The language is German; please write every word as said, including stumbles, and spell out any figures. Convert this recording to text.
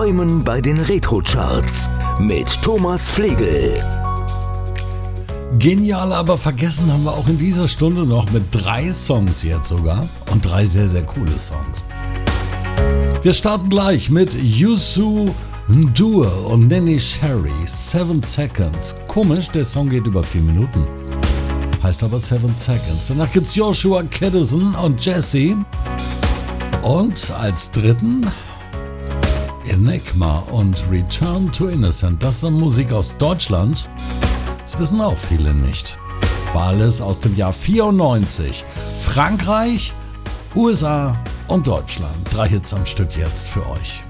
Träumen bei den Retro-Charts mit Thomas Flegel. Genial, aber vergessen haben wir auch in dieser Stunde noch mit drei Songs jetzt sogar und drei sehr, sehr coole Songs. Wir starten gleich mit Youssou N'Dour und Neneh Cherry, Seven Seconds. Komisch, der Song geht über vier Minuten. Heißt aber Seven Seconds. Danach gibt's Joshua Kadison und Jesse. Und als dritten Enigma und Return to Innocent. Das ist dann Musik aus Deutschland. Das wissen auch viele nicht. War alles aus dem Jahr vierundneunzig. Frankreich, U S A und Deutschland. Drei Hits am Stück jetzt für euch.